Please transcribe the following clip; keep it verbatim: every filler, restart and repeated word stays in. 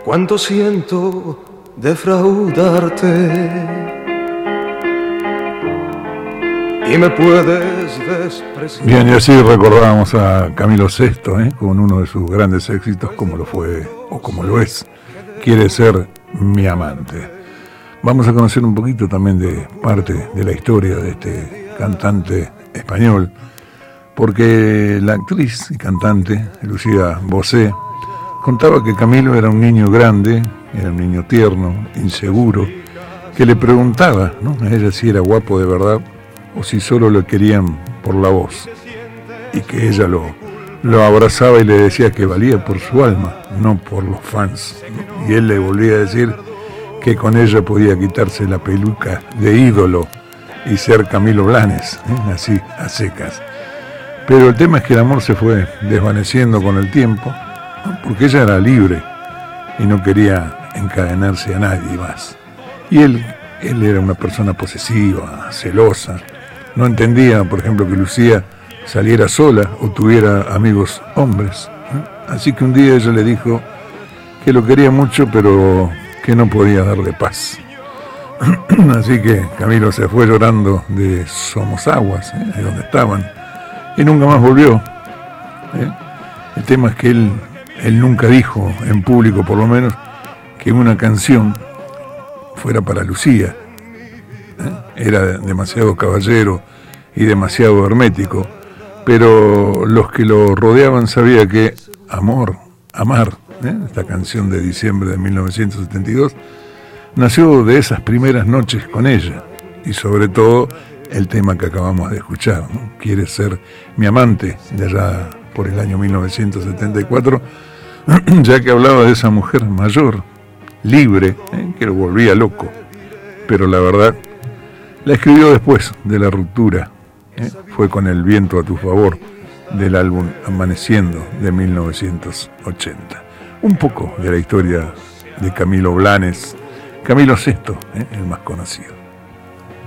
cuánto siento defraudarte. Y me puedes despreciar. Bien, y así recordábamos a Camilo Sesto, ¿eh? con uno de sus grandes éxitos, como lo fue, o como lo es, Quiere ser mi amante. Vamos a conocer un poquito también de parte de la historia de este cantante español, porque la actriz y cantante Lucía Bosé contaba que Camilo era un niño grande, era un niño tierno, inseguro, que le preguntaba, ¿no?, a ella si era guapo de verdad o si solo lo querían por la voz, y que ella lo, lo abrazaba y le decía que valía por su alma, no por los fans, y él le volvía a decir que con ella podía quitarse la peluca de ídolo y ser Camilo Blanes, ¿eh? así, a secas. Pero el tema es que el amor se fue desvaneciendo con el tiempo, ¿no?, porque ella era libre y no quería encadenarse a nadie más. Y él, él era una persona posesiva, celosa. No entendía, por ejemplo, que Lucía saliera sola o tuviera amigos hombres, ¿eh? Así que un día ella le dijo que lo quería mucho, pero que no podía darle paz. Así que Camilo se fue llorando de Somosaguas, ¿eh?, de donde estaban, y nunca más volvió. ¿eh? El tema es que él, él nunca dijo, en público por lo menos, que una canción fuera para Lucía. ¿eh? Era demasiado caballero y demasiado hermético, pero los que lo rodeaban sabían que Amor, Amar, ¿eh? esta canción de diciembre de mil novecientos setenta y dos, nació de esas primeras noches con ella, y sobre todo el tema que acabamos de escuchar, ¿no? Quiere ser mi amante, de allá por el año mil novecientos setenta y cuatro, ya que hablaba de esa mujer mayor, libre, ¿eh? que lo volvía loco, pero la verdad la escribió después de la ruptura, ¿eh? fue con El viento a tu favor, del álbum Amaneciendo de mil novecientos ochenta. Un poco de la historia de Camilo Blanes, Camilo Sesto, ¿eh? el más conocido.